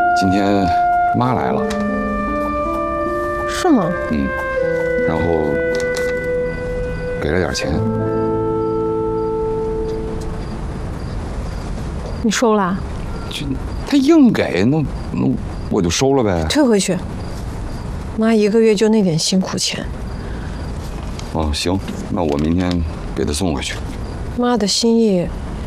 今天妈来了。 是吗？ 嗯，然后给了点钱。 你收了？ 就他硬给，那我就收了呗。 退回去。妈一个月就那点辛苦钱。 哦，行，那我明天给他送回去。 妈的心意